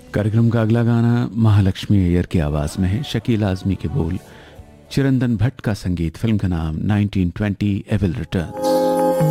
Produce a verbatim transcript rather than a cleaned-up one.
कार्यक्रम का अगला गाना महालक्ष्मी अय्यर की आवाज़ में है। शकील आज़मी के बोल, चिरंतन भट्ट का संगीत, फिल्म का नाम नाइनटीन ट्वेंटी एविल रिटर्न्स।